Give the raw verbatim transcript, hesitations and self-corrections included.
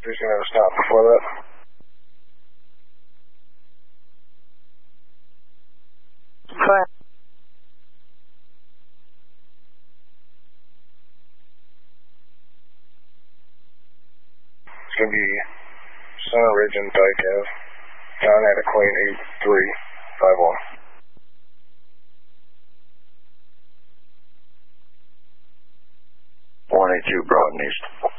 Who's going to stop before that? Fine. It's going to be Center Ridge and Dyke Ave. John at a Queen eight three five one. one eight two Broughton East.